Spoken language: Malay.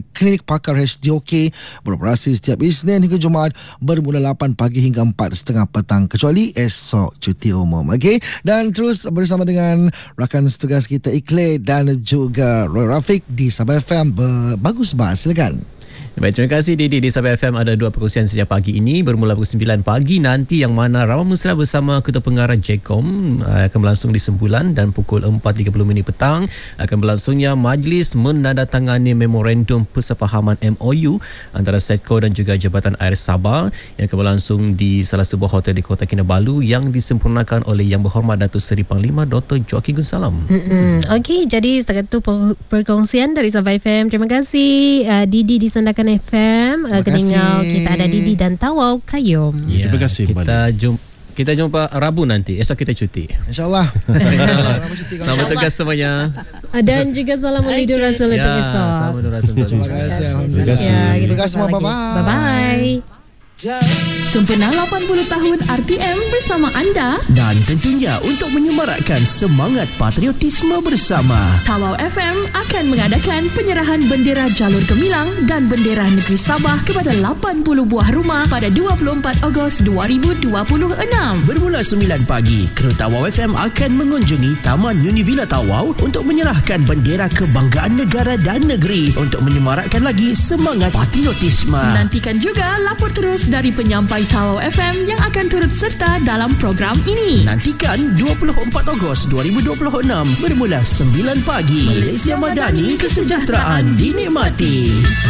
dan klinik pakar HDOK beroperasi setiap Isnin hingga Jumaat bermula 8 pagi hingga 4:30 petang kecuali esok cuti umum. Okey, dan terus bersama dengan rakan setugas kita Ikhlas dan juga Roy Rafiq di Sabah FM. Bagus Bas, silakan. Baik, terima kasih Didi. Di Sabah FM ada 2 perkongsian sejak pagi ini bermula pukul 9 pagi nanti, yang mana Rawang Mesra bersama Ketua Pengarah JECOM akan berlangsung di Sembulan, dan pukul 4.30 petang akan berlangsungnya majlis menandatangani memorandum persefahaman MOU antara SETCO dan juga Jabatan Air Sabah yang akan berlangsung di salah sebuah hotel di Kota Kinabalu yang disempurnakan oleh Yang Berhormat Datuk Seri Panglima Dr. Joaquim Gunsalam. Okey, jadi satu perkongsian dari Sabah FM. Terima kasih Didi di Sandakan FM, Keningau. Kita ada Didi dan Tawau Kayum. Terima kasih. Kita jumpa Rabu nanti. Esok kita cuti, InsyaAllah. Selamat tugas semuanya. Dan juga salam Maulidul Rasul untuk esok. Salam Maulidul Rasul. Terima kasih. Terima kasih semua. Bye-bye. Bye-bye. Sempena 80 tahun RTM bersama anda, dan tentunya untuk menyemarakkan semangat patriotisme bersama, Tawau FM akan mengadakan penyerahan bendera jalur gemilang dan bendera negeri Sabah kepada 80 buah rumah pada 24 Ogos 2026. Bermula 9 pagi, kru Tawau FM akan mengunjungi Taman Univilla Tawau untuk menyerahkan bendera kebanggaan negara dan negeri untuk menyemarakkan lagi semangat patriotisme. Nantikan juga lapor terus dari penyampai Tawau FM yang akan turut serta dalam program ini. Nantikan 24 Ogos 2026 bermula 9 pagi. Malaysia Madani, kesejahteraan dinikmati.